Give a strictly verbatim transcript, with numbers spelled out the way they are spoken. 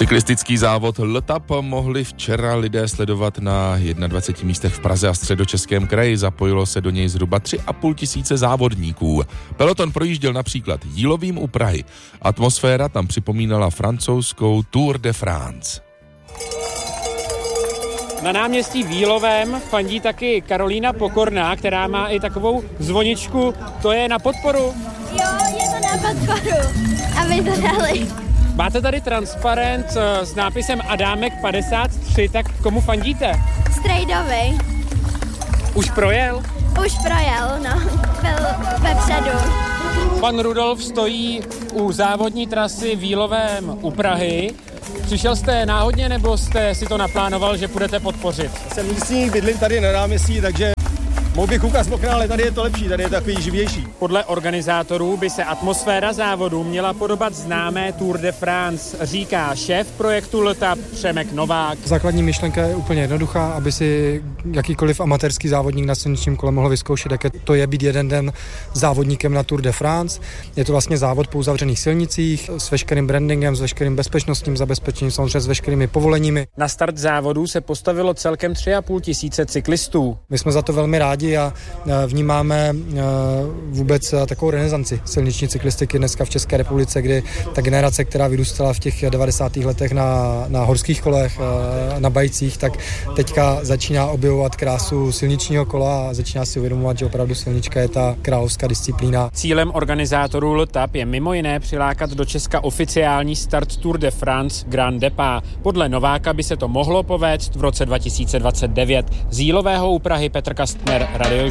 Cyklistický závod L T A P mohli včera lidé sledovat na dvaceti jedné místech v Praze a Středočeském kraji. Zapojilo se do něj zhruba tři a půl tisíce závodníků. Peloton projížděl například Jílovým u Prahy. Atmosféra tam připomínala francouzskou Tour de France. Na náměstí v Jílovém fandí taky Karolína Pokorná, která má i takovou zvoničku. To je na podporu? Jo, je to na podporu, aby to dali. Máte tady transparent s nápisem Adámek padesát tři, tak komu fandíte? Strejdovi. Už projel? Už projel, no. Byl vepředu. Pan Rudolf stojí u závodní trasy v Jílovém u Prahy. Přišel jste náhodně, nebo jste si to naplánoval, že půjdete podpořit? Jsem místní, bydlím tady na náměstí, takže mohl bych koukat z okna, ale tady je to lepší, tady je takový živější. Podle organizátorů by se atmosféra závodu měla podobat známé Tour de France, říká šéf projektu L T A P Přemek Novák. Základní myšlenka je úplně jednoduchá, aby si jakýkoliv amatérský závodník na silničním kole mohl vyzkoušet, jak to je být jeden den závodníkem na Tour de France. Je to vlastně závod po uzavřených silnicích s veškerým brandingem, s veškerým bezpečnostním zabezpečením, samozřejmě s veškerými povoleními. Na start závodu se postavilo celkem tři a půl tisíce cyklistů. My jsme za to velmi rádi a vnímáme vůbec takovou renesanci silniční cyklistiky dneska v České republice, kdy ta generace, která vyrůstala v těch devadesátých letech na, na horských kolech, na bajcích, tak teďka začíná objevovat krásu silničního kola a začíná si uvědomovat, že opravdu silnička je ta královská disciplína. Cílem organizátorů L T A P je mimo jiné přilákat do Česka oficiální start Tour de France Grand Depart. Podle Nováka by se to mohlo povést v roce dva tisíce dvacet devět. Z Jílového u Prahy Petr Kastner, Radio